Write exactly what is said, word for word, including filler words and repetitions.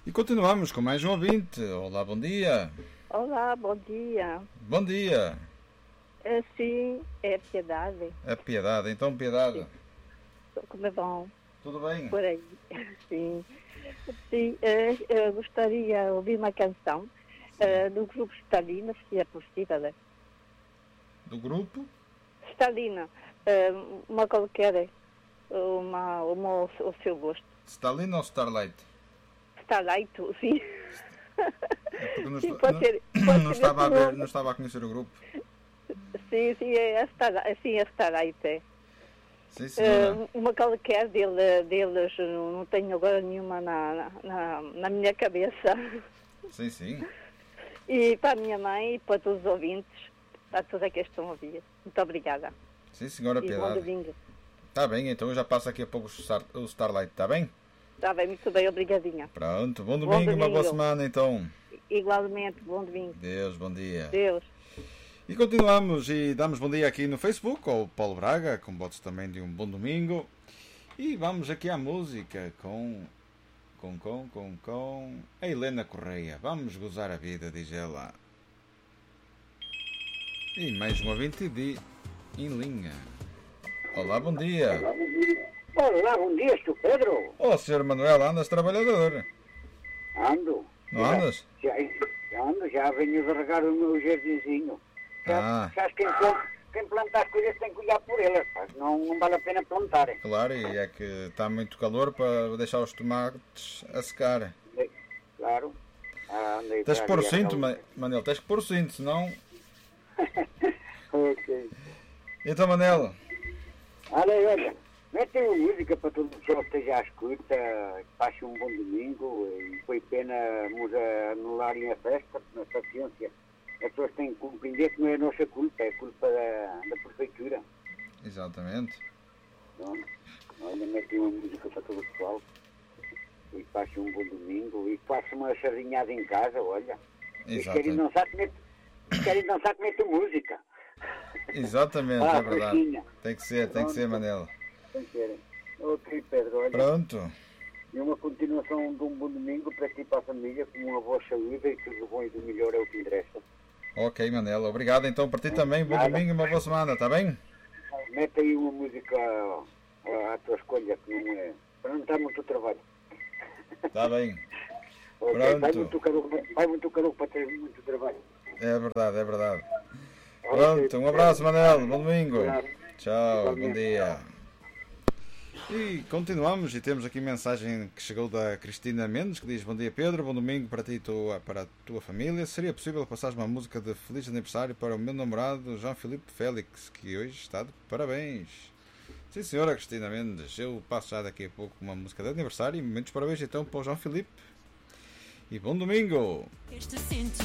E continuamos com mais um ouvinte. Olá, bom dia. Olá, bom dia. Bom dia. É, sim, é Piedade. É Piedade, então Piedade. Sim. Como é bom. Tudo bem? Por aí. Sim. Sim, é, eu gostaria de ouvir uma canção é, do grupo Stalina, se é possível. Né? Do grupo? Stalina, é, uma qualquer, uma, uma ao, ao seu gosto. Stalin ou Starlight? Starlight, sim. É porque não, Sim, estou- pode não- ser, pode não ser estava a esse ver, nome. não estava a conhecer o grupo. Sim, sim, é Starlight. Sim, é Starlight, é. Sim, senhora. Uh, uma qualquer dele, deles, não tenho agora nenhuma na, na, na minha cabeça. Sim, sim. E para a minha mãe e para todos os ouvintes, para todos aqueles que estão a ouvir. Muito obrigada. Sim, senhora E bom Piedade. domingo. Está bem, então eu já passo aqui a pouco o, Star, o Starlight, está bem? Está bem, muito bem, obrigadinha. Pronto, bom domingo, uma boa domingo. semana então. Igualmente, bom domingo. Deus, bom dia. Deus. E continuamos e damos bom dia aqui no Facebook ao Paulo Braga, com votos também de um bom domingo. E vamos aqui à música com, com, com, com, com a Helena Correia. Vamos gozar a vida, diz ela. E mais um ouvinte de em linha. Olá, bom dia. Olá, bom dia, Sr. Pedro. Oh, senhor Manuel, andas trabalhador? Ando. Não andas? Já, já ando, já venho de regar o meu jardinzinho. Já, Ah. já quem, planta, quem planta as coisas tem que cuidar por elas, pá. Não, não vale a pena plantar. Claro, e é que está muito calor para deixar os tomates a secar. Claro. Ah, andei Tens que para pôr o ali a cinto, calor. Ma- Manel, tens que pôr o cinto, senão... Ok. Então, Manel, Olha, olha, mete uma música para todo o pessoal que esteja à escuta, que passe um bom domingo e foi pena nos anularem a festa, na paciência. As pessoas têm que compreender que não é a nossa culpa, é culpa da, da prefeitura. exatamente. Não? Olha, mete uma música para todo o pessoal e passe um bom domingo e faça uma sardinhada em casa, olha. E se querem Exatamente, dançar, que mete, se querem dançar, que mete música. exatamente, Ah, é verdade. fresquinha. Tem que ser, tem que ser, Manel. Sem querem. Ok, Pedro, olha. Pronto. E uma continuação de um bom domingo para ti e para a família, com uma boa saúde e tudo bom e do melhor é o que interessa. Ok, Manel, obrigado então para ti também. Bom Nada. domingo e uma boa semana, está bem? Mete aí uma música à, à tua escolha, que não é. Para não dar muito trabalho. Está bem. Ok, Pronto. vai muito calor, vai muito calor para ter muito trabalho. É verdade, é verdade. Ok, Pronto, um abraço, Manel. Bom domingo. Obrigado. Tchau, bom Igualmente. dia. E continuamos e temos aqui mensagem que chegou da Cristina Mendes, que diz: bom dia, Pedro, bom domingo para ti e tua, para a tua família. Seria possível passares uma música de feliz aniversário para o meu namorado João Filipe Félix, que hoje está de parabéns? Sim, senhora Cristina Mendes, eu passo já daqui a pouco uma música de aniversário e muitos parabéns então para o João Filipe. E bom domingo! Este cinto